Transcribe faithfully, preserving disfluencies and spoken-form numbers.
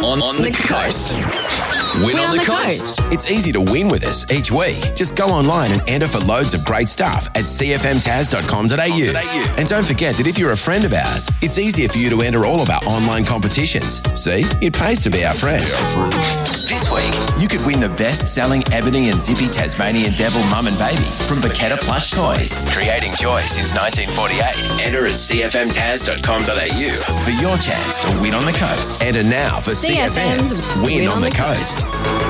on, on the, the coast. coast. Win, Win on, on the, the coast. coast. It's easy to win with us each week. Just go online and enter for loads of great stuff at c f m taz dot com dot a u. And don't forget that if you're a friend of ours, it's easier for you to enter all of our online competitions. See, it pays to be our friend. This week, you could win the best-selling Ebony and Zippy Tasmanian Devil Mum and Baby from Baketta Plush Toys. Creating joy since nineteen forty-eight. Enter at c f m taz dot com dot a u for your chance to win on the coast. Enter now for C F M's Win, Win on, on the, the coast. coast.